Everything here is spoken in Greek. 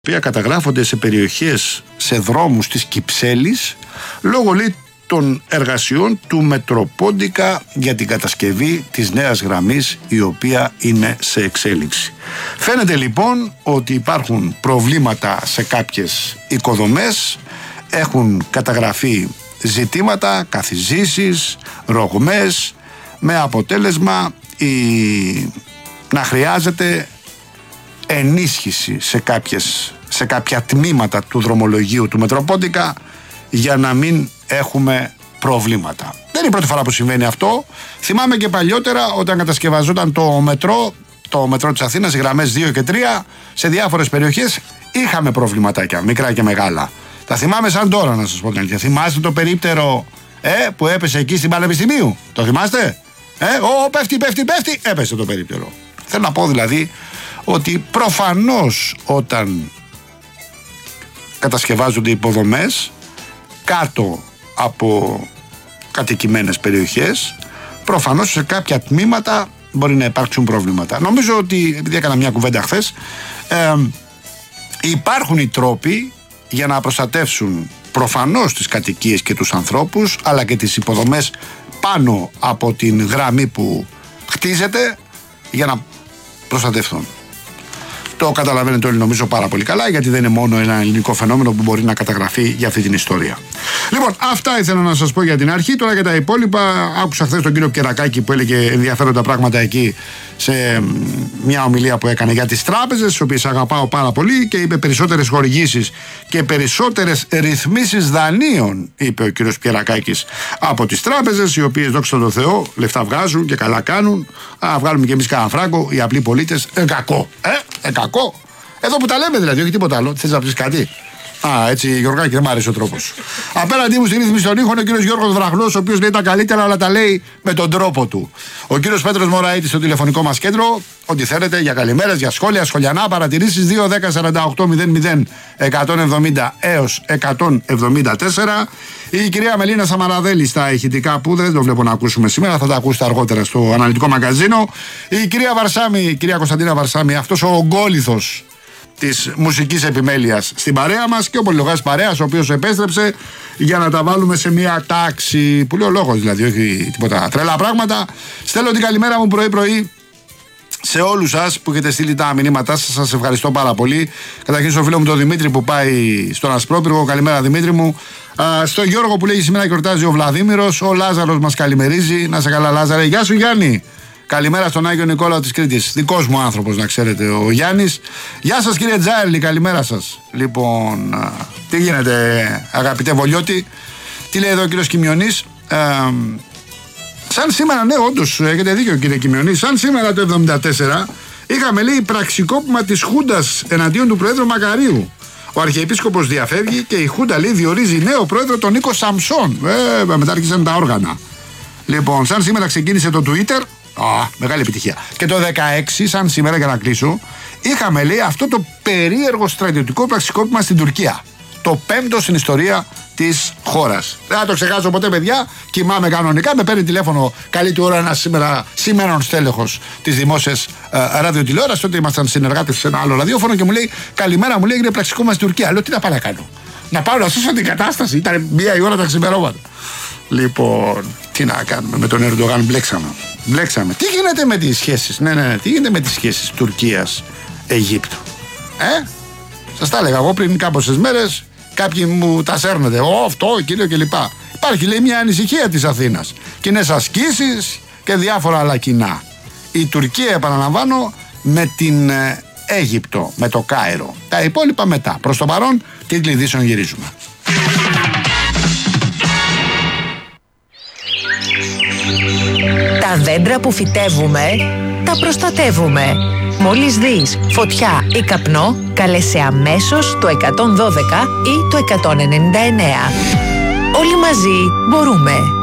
οποία καταγράφονται σε περιοχές, σε δρόμους της Κυψέλης, λόγω των εργασιών του Μετροπόντικα για την κατασκευή της νέας γραμμής, η οποία είναι σε εξέλιξη. Φαίνεται λοιπόν ότι υπάρχουν προβλήματα σε κάποιες οικοδομές, έχουν καταγραφεί ζητήματα, καθιζήσεις, ρογμές, με αποτέλεσμα να χρειάζεται ενίσχυση σε κάποια τμήματα του δρομολογίου του Μετροπόντικα για να μην έχουμε προβλήματα. Δεν είναι η πρώτη φορά που συμβαίνει αυτό. Θυμάμαι και παλιότερα όταν κατασκευαζόταν το μετρό της Αθήνας, οι γραμμές 2 και 3, σε διάφορες περιοχές είχαμε προβληματάκια, μικρά και μεγάλα. Τα θυμάμαι σαν τώρα, να σας πω την αλήθεια. Θυμάστε το περίπτερο που έπεσε εκεί στην Πανεπιστημίου? Το θυμάστε? Πέφτει, έπεσε το περίπτερο. Θέλω να πω δηλαδή ότι προφανώς όταν κατασκευάζονται υποδομές κάτω από κατοικημένες περιοχές, προφανώς σε κάποια τμήματα μπορεί να υπάρξουν προβλήματα. Νομίζω ότι, επειδή έκανα μια κουβέντα χθες, υπάρχουν οι τρόποι για να προστατεύσουν προφανώς τις κατοικίες και τους ανθρώπους, αλλά και τις υποδομές πάνω από την γραμμή που χτίζεται, για να προστατευτούν. Το καταλαβαίνετε όλοι νομίζω πάρα πολύ καλά, γιατί δεν είναι μόνο ένα ελληνικό φαινόμενο που μπορεί να καταγραφεί για αυτή την ιστορία. Λοιπόν, αυτά ήθελα να σας πω για την αρχή. Τώρα για τα υπόλοιπα, άκουσα χθες τον κύριο Κερακάκη που έλεγε ενδιαφέροντα πράγματα εκεί σε μια ομιλία που έκανε για τις τράπεζες, τις οποίες αγαπάω πάρα πολύ, και είπε περισσότερες χορηγήσεις και περισσότερες ρυθμίσεις δανείων, είπε ο κύριος Κερακάκης, από τις τράπεζες, οι οποίες, δόξα τω Θεώ, λεφτά βγάζουν και καλά κάνουν. Βγάλουμε και εμείς κανένα φράγκο, οι απλοί πολίτες. Κακό. Κακό. Εδώ που τα λέμε δηλαδή, όχι τίποτα άλλο. Θες να πεις κάτι? Έτσι, Γιωργάκη, δεν μ' άρεσε ο τρόπος. Απέναντί μου στη ρύθμιση των ήχων ο κύριος Γιώργος Βραχνός, ο οποίος λέει τα καλύτερα, αλλά τα λέει με τον τρόπο του. Ο κύριος Πέτρος Μωραΐτης στο τηλεφωνικό μας κέντρο. Ό,τι θέλετε για καλημέρες, για σχόλια, σχολιανά, παρατηρήσεις. 2-10-48-0-0-170 έως 174. Η κυρία Μελίνα Σαμαραδέλη στα ηχητικά που δεν το βλέπω να ακούσουμε σήμερα, θα τα ακούσετε αργότερα στο αναλυτικό μαγκαζίνο. Η κυρία Βαρσάμι, κυρία Κωνσταντίνα Βαρσάμι, αυτός ο ογκόλιθος της μουσικής επιμέλειας στην παρέα μας, και ο πολυλογάς παρέας, ο οποίος επέστρεψε για να τα βάλουμε σε μια τάξη. Που λέω λόγος δηλαδή, όχι τίποτα τρελά πράγματα. Στέλνω την καλημέρα μου πρωί-πρωί σε όλους σας που έχετε στείλει τα μηνύματά σας. Σας ευχαριστώ πάρα πολύ. Καταρχήν στο φίλο μου τον Δημήτρη που πάει στον Ασπρόπυργο. Καλημέρα Δημήτρη μου. Στον Γιώργο που λέει σήμερα γιορτάζει ο Βλαδίμηρος. Ο Λάζαρος μας καλημερίζει. Να σε καλά Λάζαρε. Γεια σου Γιάννη. Καλημέρα στον Άγιο Νικόλαο της Κρήτης. Δικός μου άνθρωπος, να ξέρετε, ο Γιάννης. Γεια σας κύριε Τζάιλι, καλημέρα σας. Λοιπόν, τι γίνεται αγαπητέ Βολιώτη? Τι λέει εδώ ο κύριος Κιμιονής? Σαν σήμερα, ναι, όντως έχετε δίκιο κύριε Κιμιονής. Σαν σήμερα το 1974 είχαμε, λέει, πραξικόπημα της Χούντας εναντίον του Προέδρου Μακαρίου. Ο Αρχιεπίσκοπος διαφεύγει και η Χούντα, λέει, διορίζει νέο πρόεδρο τον Νίκο Σαμψόν. Μετά άρχισαν τα όργανα. Λοιπόν, σαν σήμερα ξεκίνησε το Twitter. Μεγάλη επιτυχία. Και το 16, σαν σήμερα για να κλείσω, είχαμε, λέει, αυτό το περίεργο στρατιωτικό πραξικόπημα στην Τουρκία. Το 5ο στην ιστορία της χώρας. Δεν θα το ξεχάσω ποτέ, παιδιά. Κοιμάμαι κανονικά. Με παίρνει τηλέφωνο καλή του ώρα ένα σήμερον στέλεχος της δημόσιας ραδιοτηλεόρασης. Τότε ήμασταν συνεργάτες σε ένα άλλο ραδιόφωνο και μου λέει: καλημέρα, μου λέει, έγινε πραξικόπημα στην Τουρκία. Λέω: τι να πάω να κάνω? Να πάω να σώσω την κατάσταση? Ήταν 1 η ώρα τα ξημερώματα. Λοιπόν, τι να κάνουμε, με τον Ερντογάν μπλέξαμε. Τι γίνεται με τις σχέσεις, τι γίνεται με τις σχέσεις Τουρκίας-Αιγύπτου? Σας τα έλεγα εγώ πριν κάποιες μέρες, κάποιοι μου τα σέρνετε, αυτό, εκείνο κλπ. Υπάρχει, λέει, μια ανησυχία της Αθήνας. Κοινές ασκήσεις και διάφορα άλλα κοινά. Η Τουρκία, επαναλαμβάνω, με την Αίγυπτο, με το Κάιρο. Τα υπόλοιπα μετά. Προς το παρόν, τίτλοι ειδήσεων γυρίζουμε. Τα δέντρα που φυτεύουμε, τα προστατεύουμε. Μόλις δεις φωτιά ή καπνό, καλέσαι αμέσως το 112 ή το 199. Όλοι μαζί μπορούμε.